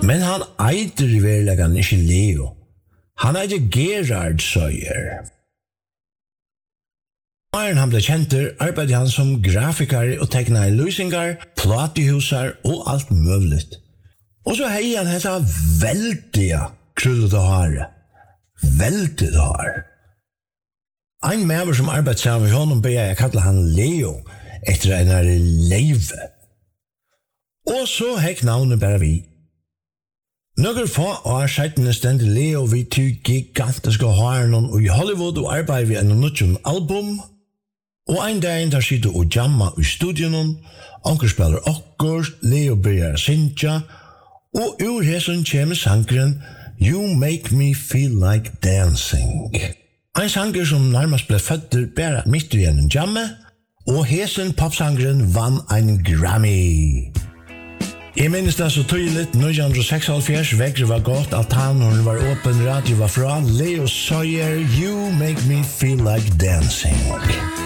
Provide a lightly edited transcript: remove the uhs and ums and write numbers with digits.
Men han eiter I verlegan ikke Leo. Han eiter Gerard Sawyer. Når han ble kjenter, arbeidde han som grafiker og tegnet løsninger, platehusar og alt muligt. Og så hei han hetta veldige krullet og hare. Veldig hare. Ein member som arbeidde sammen med honom ber jeg kalla han Leo, etter en leive. Og så hekk navnet bare vi. Några få år sedan stendte Leo vid til gigantiske haren og I Hollywood og arbeidde vi en nødgjum album. Og ein dag der sitter og jamma I studion, onker spiller okkur, Leo byrjar synja, og ur hesen kjem sangren You Make Me Feel Like Dancing. Ein sanger som nærmast ble fødder bare midt I en jamme, og hesen popsangren vann ein Grammy. Jeg minnes det så tydelig, 1976, vekkert var godt, altanhorn var åpen, radio var fra, Leo Sawyer, You Make Me Feel Like Dancing.